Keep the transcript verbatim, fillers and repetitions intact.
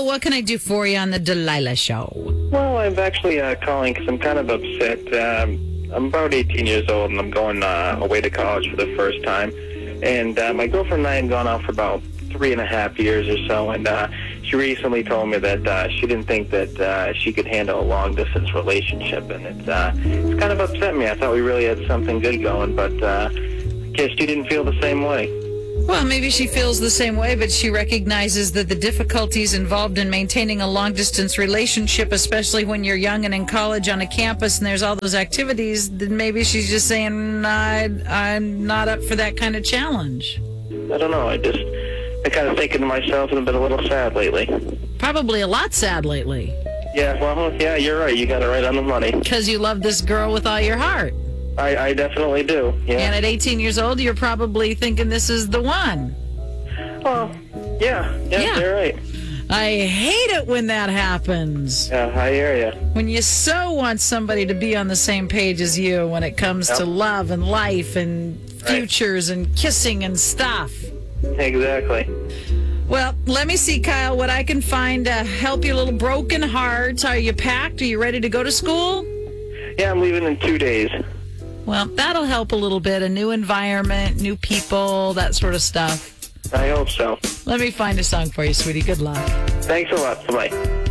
Kyle, what can I do for you on the Delilah Show? Well, I'm actually uh, calling because I'm kind of upset. Um, I'm about eighteen years old, and I'm going uh, away to college for the first time. And uh, my girlfriend and I had gone out for about three and a half years or so, and uh, she recently told me that uh, she didn't think that uh, she could handle a long-distance relationship, and it's, uh, it's kind of upset me. I thought we really had something good going, but uh, I guess she didn't feel the same way. Well, maybe she feels the same way, but she recognizes that the difficulties involved in maintaining a long-distance relationship, especially when you're young and in college on a campus and there's all those activities, then maybe she's just saying, I, I'm not up for that kind of challenge. I don't know. I just, I kind of thinking to myself and I've been a little sad lately. Probably a lot sad lately. Yeah, well, yeah, you're right. You got it right on the money. Because you love this girl with all your heart. I, I definitely do, yeah. And at eighteen years old, you're probably thinking this is the one. Well, yeah, yeah, Yeah. you're right. I hate it when that happens. Yeah, I hear you. When you so want somebody to be on the same page as you when it comes Yep. to love and life and Right. futures and kissing and stuff. Exactly. Well, let me see, Kyle, what I can find to help your little broken heart. Are you packed? Are you ready to go to school? Yeah, I'm leaving in two days. Well, that'll help a little bit. A new environment, new people, that sort of stuff. I hope so. Let me find a song for you, sweetie. Good luck. Thanks a lot. Bye-bye.